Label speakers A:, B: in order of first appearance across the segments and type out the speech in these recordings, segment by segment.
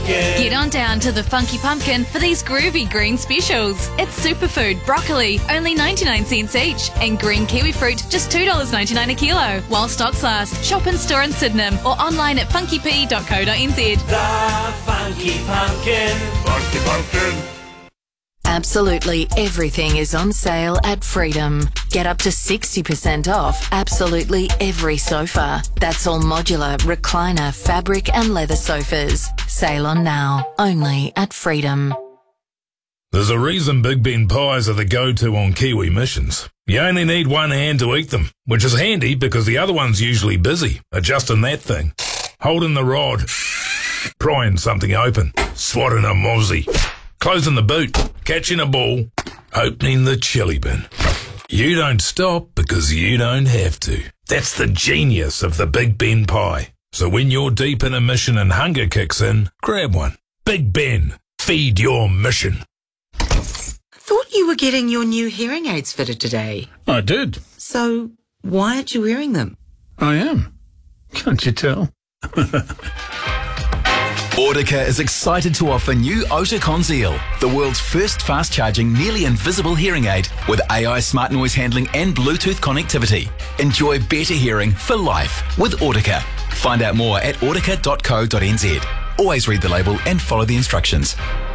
A: Get on down to the Funky Pumpkin for these groovy green specials. It's superfood broccoli, only 99 cents each, and green kiwi fruit, just $2.99 a kilo. While stocks last, shop in store in Sydenham or online at funkyp.co.nz.
B: The Funky Pumpkin. Funky Pumpkin.
C: Absolutely everything is on sale at Freedom. Get up to 60% off absolutely every sofa. That's all modular, recliner, fabric and leather sofas. Sale on now, only at Freedom.
D: There's a reason Big Ben pies are the go-to on Kiwi missions. You only need one hand to eat them, which is handy because the other one's usually busy adjusting that thing, holding the rod, prying something open, swatting a mozzie, closing the boot, catching a ball, opening the chili bin. You don't stop because you don't have to. That's the genius of the Big Ben pie. So when you're deep in a mission and hunger kicks in, grab one. Big Ben, feed your mission.
E: Thought you were getting your new hearing aids fitted today.
F: I did.
E: So why aren't you wearing them?
F: I am. Can't you tell?
G: Audica is excited to offer new Oticon Zeal, the world's first fast-charging, nearly invisible hearing aid with AI smart noise handling and Bluetooth connectivity. Enjoy better hearing for life with Audica. Find out more at audica.co.nz. Always read the label and follow the instructions.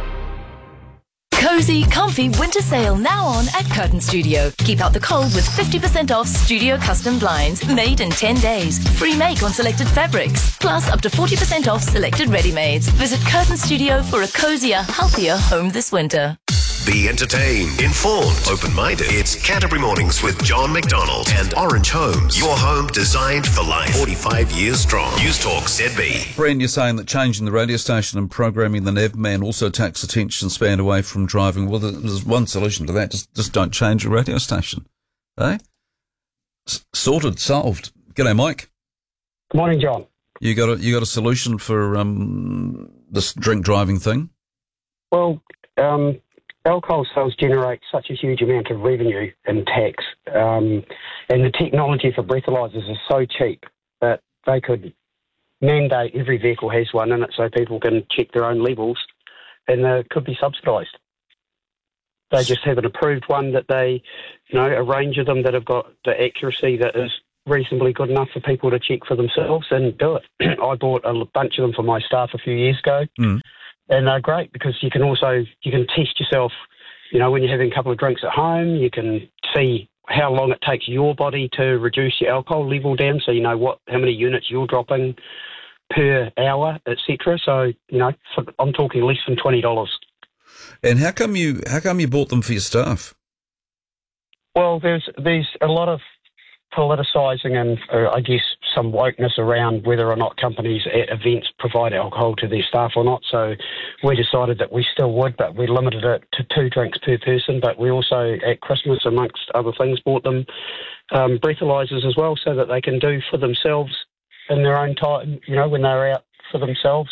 H: Cozy, comfy winter sale now on at Curtain Studio. Keep out the cold with 50% off studio custom blinds made in 10 days. Free make on selected fabrics. Plus up to 40% off selected ready-mades. Visit Curtain Studio for a cozier, healthier home this winter.
I: Be entertained, informed, open-minded. It's Canterbury Mornings with John McDonald and Orange Homes. Your home designed for life. 45 years strong. News Talk ZB.
J: Bren, you're saying that changing the radio station and programming the nav man also takes attention span away from driving. Well, there's one solution to that. Just don't change your radio station. Eh? Sorted, solved. G'day, Mike.
K: Good morning, John.
J: You got a solution for this drink driving thing?
K: Well, alcohol sales generate such a huge amount of revenue and tax, and the technology for breathalyzers is so cheap that they could mandate every vehicle has one in it so people can check their own levels, and they could be subsidised. They just have an approved one that they, a range of them that have got the accuracy that is reasonably good enough for people to check for themselves and do it. I bought a bunch of them for my staff a few years ago. And they're great because you can test yourself, when you're having a couple of drinks at home. You can see how long it takes your body to reduce your alcohol level down, so you know how many units you're dropping per hour, etc. So, I'm talking less than $20.
J: And how come you bought them for your staff?
K: Well, there's a lot of politicising and I guess some wokeness around whether or not companies at events provide alcohol to their staff or not. So we decided that we still would, but we limited it to 2 drinks per person. But we also, at Christmas, amongst other things, bought them breathalyzers as well so that they can do for themselves in their own time, when they're out for themselves,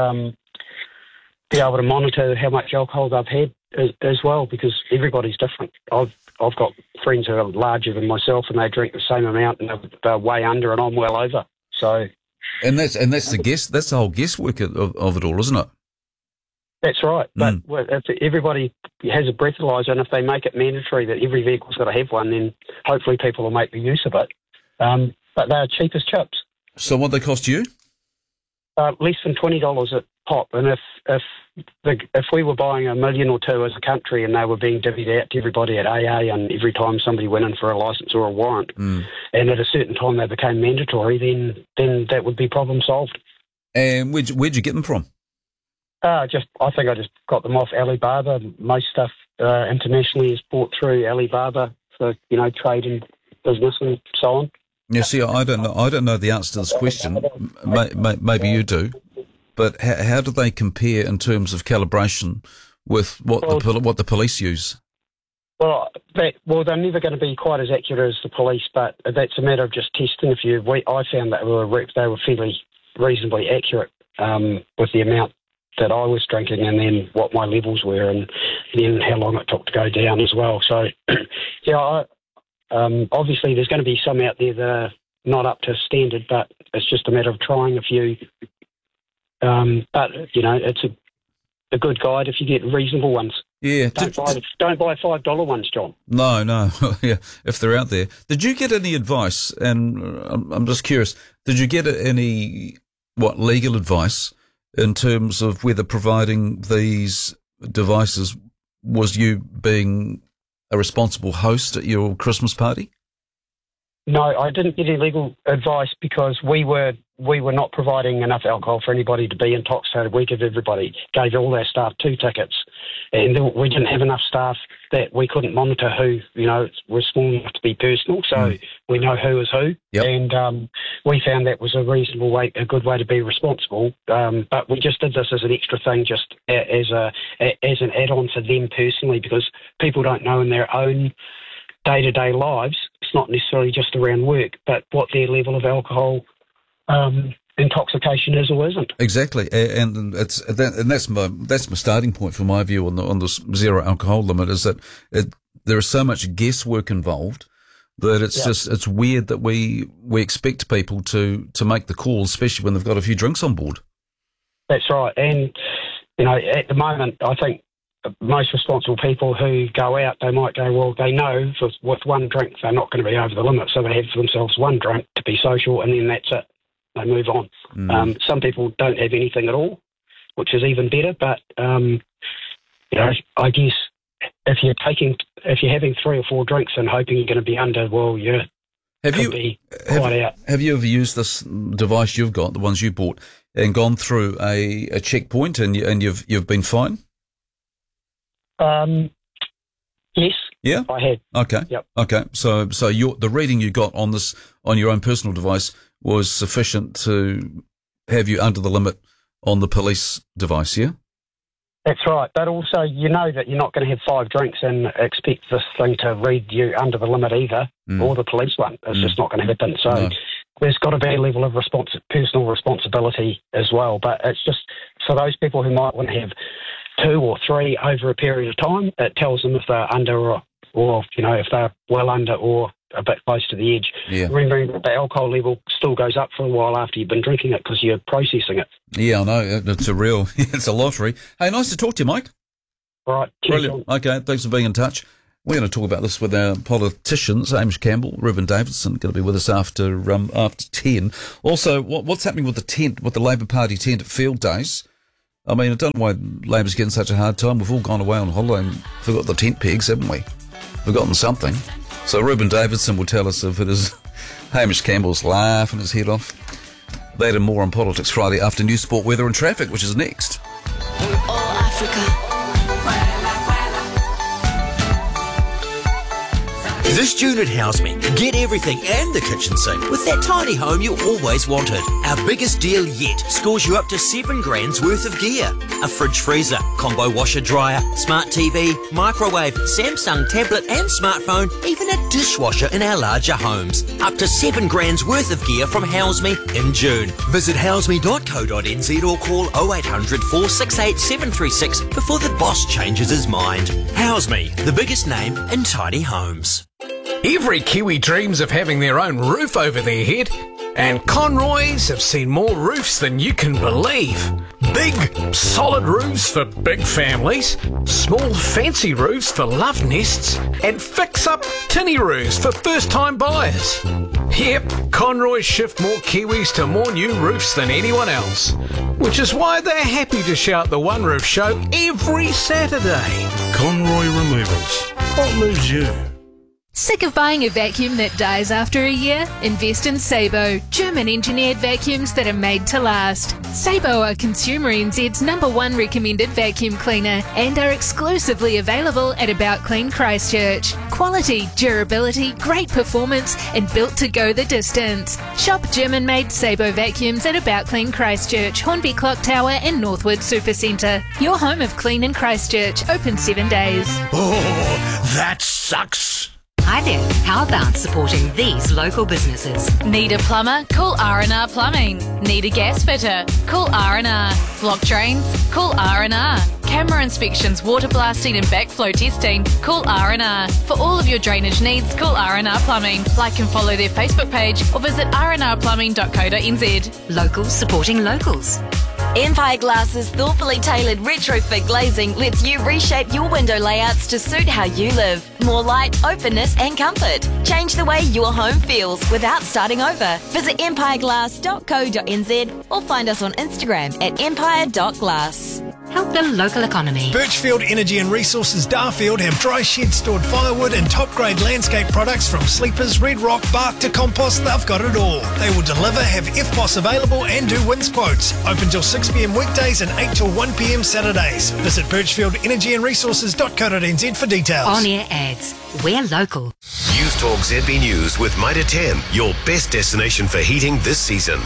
K: be able to monitor how much alcohol they've had as well, because everybody's different. I've got friends who are larger than myself and they drink the same amount and they're way under and I'm well over. So,
J: and that's the whole guesswork of it all, isn't it?
K: That's right. But if everybody has a breathalyzer, and if they make it mandatory that every vehicle's got to have one, then hopefully people will make the use of it. But they're cheap as chips.
J: So what they cost you?
K: Less than $20 a pop, and if we were buying 1 million or 2 as a country and they were being divvied out to everybody at AA, and every time somebody went in for a licence or a warrant, and at a certain time they became mandatory, then that would be problem solved.
J: And where'd you get them from?
K: I think I just got them off Alibaba. Most stuff internationally is bought through Alibaba for trade and business and so on.
J: Yeah, see, I don't know the answer to this question. Maybe you do. But how do they compare in terms of calibration with what the police use?
K: Well, they're never going to be quite as accurate as the police, but that's a matter of just testing. I found that they were fairly reasonably accurate with the amount that I was drinking, and then what my levels were, and then how long it took to go down as well. So, obviously there's going to be some out there that are not up to standard, but it's just a matter of trying a few. But, it's a good guide if you get reasonable ones.
J: Yeah.
K: Don't buy $5 ones, John.
J: No. Yeah, if they're out there. Did you get any advice, and I'm just curious, did you get any, legal advice in terms of whether providing these devices was you being a responsible host at your Christmas party?
K: No, I didn't get any legal advice because we were not providing enough alcohol for anybody to be intoxicated. We gave all our staff 2 tickets, and we didn't have enough staff that we couldn't monitor who, was small enough to be personal, so we know who is who.
J: Yep.
K: And we found that was a good way to be responsible. But we just did this as an extra thing, just as an add-on for them personally, because people don't know in their own day-to-day lives, it's not necessarily just around work, but what their level of alcohol intoxication is or isn't.
J: Exactly, and that's my starting point for my view on the zero alcohol limit, is that there is so much guesswork involved that it's weird that we expect people to make the call, especially when they've got a few drinks on board.
K: That's right, and at the moment, I think most responsible people who go out, they might go, well, they know with 1 drink they're not going to be over the limit, so they have for themselves 1 drink to be social, and then that's it. They move on. Some people don't have anything at all, which is even better. But I guess if you're having 3 or 4 drinks and hoping you're going to be under, well, Have you ever used this device you've got, the ones you bought, and gone through a checkpoint and you've been fined? Yes.
J: Yeah.
K: I had.
J: Okay.
K: Yep.
J: Okay. So the reading you got on your own personal device was sufficient to have you under the limit on the police device, yeah?
K: That's right. But also, you know that you're not going to have 5 drinks and expect this thing to read you under the limit either, or the police one. It's just not going to happen. So there's got to be a level of personal responsibility as well. But it's just for those people who might want to have 2 or 3 over a period of time, it tells them if they're under or if they're well under or a bit close to the edge.
J: Yeah.
K: Remembering that the alcohol level still goes up for a while after you've been drinking it because you're processing it.
J: Yeah, I know. It's it's a lottery. Hey, nice to talk to you, Mike.
K: All right.
J: Brilliant. Okay, thanks for being in touch. We're going to talk about this with our politicians, Hamish Campbell, Reuben Davidson, going to be with us after 10. Also, what's happening with the tent, with the Labour Party tent at Field Days? I mean, I don't know why Labour's getting such a hard time. We've all gone away on holiday and forgot the tent pegs, haven't we? Forgotten something. So Reuben Davidson will tell us if it is Hamish Campbell's laughing his head off. That and more on Politics Friday after News, Sport, Weather and Traffic, which is next.
C: All Africa.
L: This June at House Me, get everything and the kitchen sink with that tiny home you always wanted. Our biggest deal yet scores you up to $7,000 worth of gear. A fridge freezer, combo washer dryer, smart TV, microwave, Samsung tablet and smartphone, even a dishwasher in our larger homes. Up to $7,000 worth of gear from House Me in June. Visit houseme.co.nz or call 0800 468 736 before the boss changes his mind. House Me, the biggest name in tiny homes.
M: Every Kiwi dreams of having their own roof over their head, and Conroy's have seen more roofs than you can believe. Big, solid roofs for big families, small, fancy roofs for love nests, and fix-up tinny roofs for first-time buyers. Yep, Conroy's shift more Kiwis to more new roofs than anyone else, which is why they're happy to shout the One Roof Show every Saturday.
N: Conroy Removals. What moves you?
O: Sick of buying a vacuum that dies after a year? Invest in Sabo, German-engineered vacuums that are made to last. Sabo are Consumer NZ's #1 recommended vacuum cleaner and are exclusively available at About Clean Christchurch. Quality, durability, great performance, and built to go the distance. Shop German-made Sabo vacuums at About Clean Christchurch, Hornby Clock Tower and Northwood Supercentre. Your home of clean in Christchurch, open 7 days.
M: Oh, that sucks.
P: Hi there. How about supporting these local businesses?
A: Need a plumber? Call R&R Plumbing. Need a gas fitter? Call R&R. Block drains? Call R&R. Camera inspections, water blasting and backflow testing? Call R&R. For all of your drainage needs, call R&R Plumbing. Like and follow their Facebook page or visit rnrplumbing.co.nz.
P: Locals supporting locals.
H: Empire Glass's thoughtfully tailored retrofit glazing lets you reshape your window layouts to suit how you live. More light, openness and comfort. Change the way your home feels without starting over. Visit empireglass.co.nz or find us on Instagram at empire.glass.
P: Help the local economy.
Q: Birchfield Energy and Resources Darfield have dry shed stored firewood and top grade landscape products from sleepers, red rock, bark to compost. They've got it all. They will deliver, have FPOS available and do wins quotes. Open till 6 p.m. weekdays and 8 till 1 p.m. Saturdays. Visit birchfieldenergyandresources.co.nz for details.
P: On-air ads. We're local.
I: News Talk ZB News with Mitre 10, your best destination for heating this season.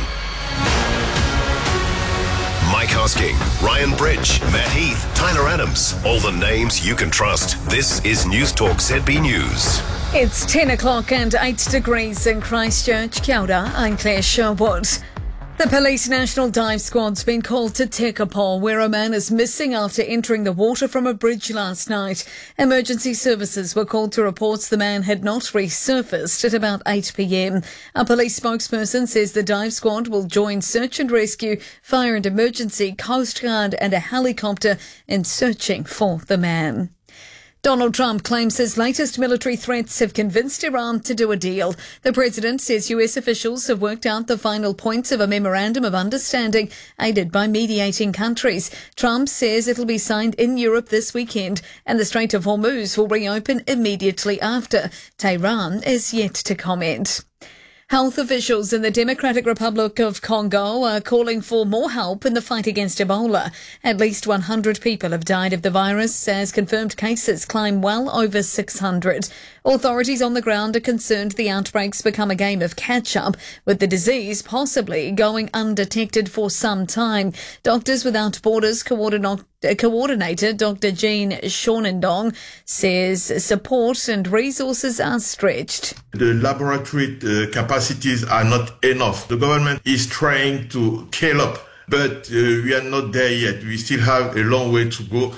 I: Mike Hosking, Ryan Bridge, Matt Heath, Tyler Adams. All the names you can trust. This is News Talk ZB News.
R: It's 10 o'clock and 8 degrees in Christchurch. Kia ora, I'm Claire Sherwood. The Police National Dive Squad's been called to Tekapo, where a man is missing after entering the water from a bridge last night. Emergency services were called to reports the man had not resurfaced at about 8 p.m. A police spokesperson says the dive squad will join search and rescue, fire and emergency, Coast Guard and a helicopter in searching for the man. Donald Trump claims his latest military threats have convinced Iran to do a deal. The president says US officials have worked out the final points of a memorandum of understanding aided by mediating countries. Trump says it'll be signed in Europe this weekend and the Strait of Hormuz will reopen immediately after. Tehran is yet to comment. Health officials in the Democratic Republic of Congo are calling for more help in the fight against Ebola. At least 100 people have died of the virus as confirmed cases climb well over 600. Authorities on the ground are concerned the outbreaks become a game of catch-up, with the disease possibly going undetected for some time. Doctors Without Borders coordinator Dr. Jean Shonendong says support and resources are stretched.
S: The laboratory capacities are not enough. The government is trying to scale up, but we are not there yet. We still have a long way to go.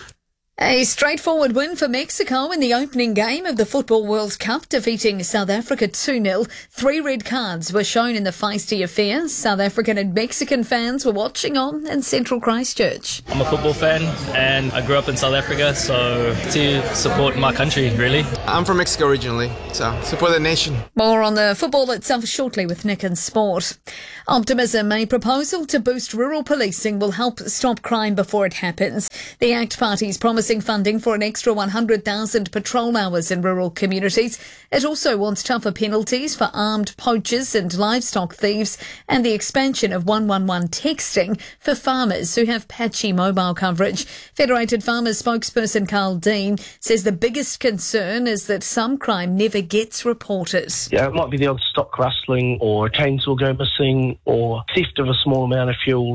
R: A straightforward win for Mexico in the opening game of the Football World Cup, defeating South Africa 2-0. 3 red cards were shown in the feisty affair. South African and Mexican fans were watching on in central Christchurch.
T: I'm a football fan and I grew up in South Africa, so to support my country, really.
U: I'm from Mexico originally, so support the nation.
R: More on the football itself shortly with Nick and Sport. Optimism, a proposal to boost rural policing will help stop crime before it happens. The ACT Party is promising funding for an extra 100,000 patrol hours in rural communities. It also wants tougher penalties for armed poachers and livestock thieves and the expansion of 111 texting for farmers who have patchy mobile coverage. Federated Farmers spokesperson Carl Dean says the biggest concern is that some crime never gets reported.
V: Yeah, it might be the odd stock rustling or a chainsaw go missing or theft of a small amount of fuel.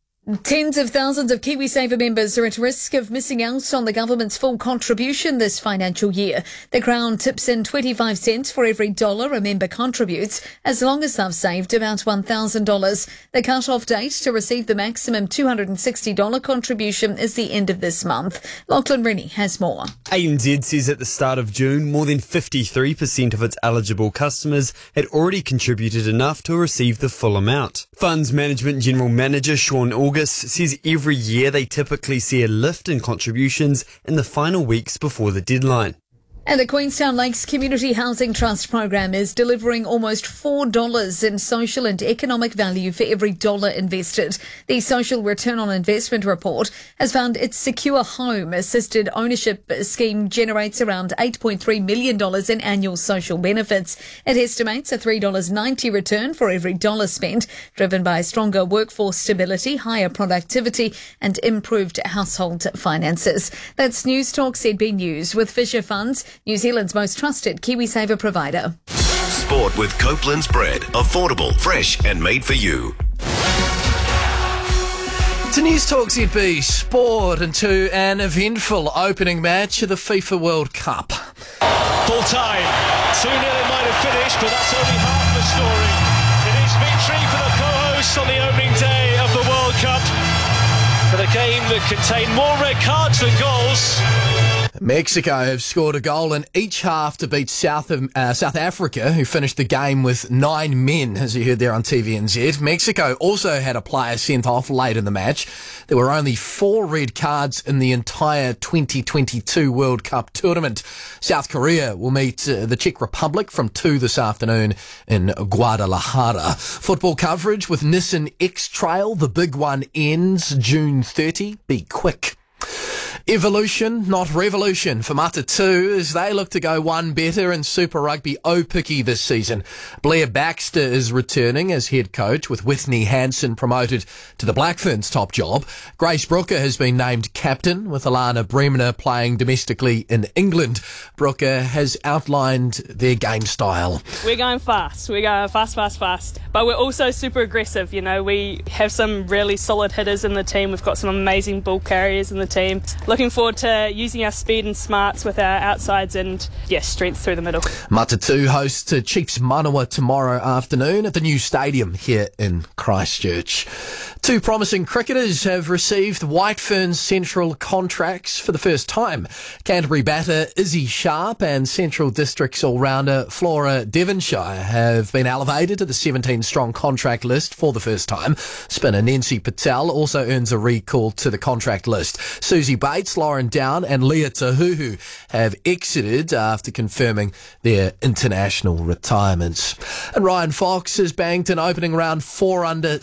R: Tens of thousands of KiwiSaver members are at risk of missing out on the government's full contribution this financial year. The Crown tips in 25 cents for every dollar a member contributes, as long as they've saved about $1,000. The cut-off date to receive the maximum $260 contribution is the end of this month. Lachlan Rennie has more.
W: ANZ says at the start of June, more than 53% of its eligible customers had already contributed enough to receive the full amount. Funds Management General Manager Sean August says every year they typically see a lift in contributions in the final weeks before the deadline.
R: And the Queenstown Lakes Community Housing Trust program is delivering almost $4 in social and economic value for every dollar invested. The Social Return on Investment report has found its Secure Home assisted ownership scheme generates around $8.3 million in annual social benefits. It estimates a $3.90 return for every dollar spent, driven by stronger workforce stability, higher productivity and improved household finances. That's News Talk ZB News with Fisher Funds, New Zealand's most trusted KiwiSaver provider.
I: Sport with Copeland's bread. Affordable, fresh and made for you.
X: To News Talk ZB Sport and to an eventful opening match of the FIFA World Cup.
B: Full time. 2-0 it might have finished, but that's only half the story. It is victory for the co-hosts on the opening day of the World Cup. For the game that contained more red cards than goals.
X: Mexico have scored a goal in each half to beat South Africa, who finished the game with 9 men, as you heard there on TVNZ. Mexico also had a player sent off late in the match. There were only 4 red cards in the entire 2022 World Cup tournament. South Korea will meet the Czech Republic from 2 this afternoon in Guadalajara. Football coverage with Nissan X-Trail. The big one ends June 30. Be quick. Evolution, not revolution for Matatu as they look to go one better in Super Rugby Aupiki this season. Blair Baxter is returning as head coach with Whitney Hansen promoted to the Black Ferns top job. Grace Brooker has been named captain with Alana Bremner playing domestically in England. Brooker has outlined their game style.
D: We're going fast. We're going fast. But we're also super aggressive. You know, we have some really solid hitters in the team. We've got some amazing ball carriers in the team. Looking forward to using our speed and smarts with our outsides and, strength through the middle.
X: Matatu hosts Chiefs Manawa tomorrow afternoon at the new stadium here in Christchurch. 2 promising cricketers have received White Ferns Central contracts for the first time. Canterbury batter Izzy Sharp and Central Districts all-rounder Flora Devonshire have been elevated to the 17-strong contract list for the first time. Spinner Nancy Patel also earns a recall to the contract list. Susie Bates, Lauren Down and Leah Tahuhu have exited after confirming their international retirements. And Ryan Fox has banked an opening round 4 under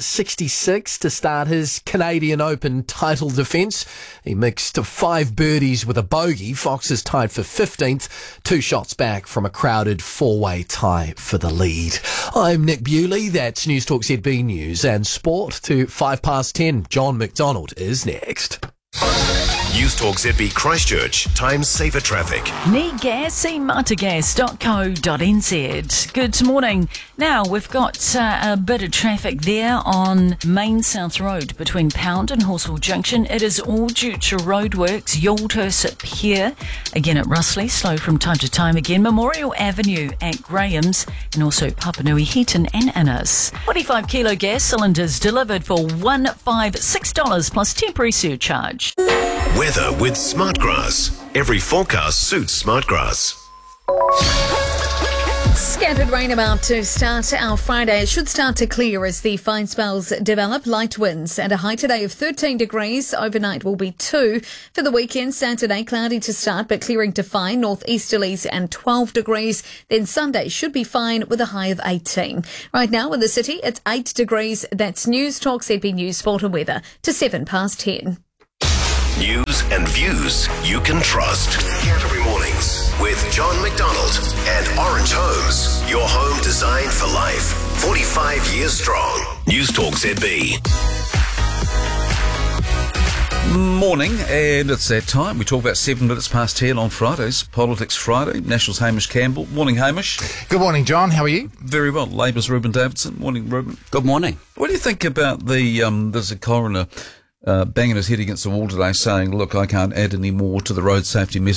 X: 66 to start his Canadian Open title defence. He mixed 5 birdies with a bogey. Fox is tied for 15th, 2 shots back from a crowded 4-way tie for the lead. I'm Nick Bewley. That's News Talk ZB News and Sport to 10:05. John McDonald is next.
I: News Talk ZB Christchurch. Time saver traffic.
E: Need gas? See matagas.co.nz. Good morning. Now, we've got a bit of traffic there on Main South Road between Pound and Horsell Junction. It is all due to roadworks. Youlthurst here. Again at Russley, slow from time to time again. Memorial Avenue at Graham's and also Papanui Heaton and Innes. 25 kilo gas cylinders delivered for $156 plus temporary surcharge.
I: Weather with Smartgrass. Every forecast suits Smartgrass.
R: Scattered rain about to start our Friday. It should start to clear as the fine spells develop. Light winds and a high today of 13 degrees. Overnight will be 2. For the weekend, Saturday, cloudy to start but clearing to fine. Northeasterlies and 12 degrees. Then Sunday should be fine with a high of 18. Right now in the city, it's 8 degrees. That's News Talk ZB News Sport and Weather to 10:07.
I: News and views you can trust. Canterbury Mornings with John McDonald and Orange Homes. Your home designed for life. 45 years strong. News Talk ZB.
J: Morning, and it's that time. We talk about 7 minutes past 10 on Fridays. Politics Friday. National's Hamish Campbell. Morning, Hamish.
F: Good morning, John. How are you?
J: Very well. Labour's Ruben Davidson. Morning, Ruben.
G: Good morning.
J: What do you think about there's a coroner banging his head against the wall today saying, look, I can't add any more to the road safety message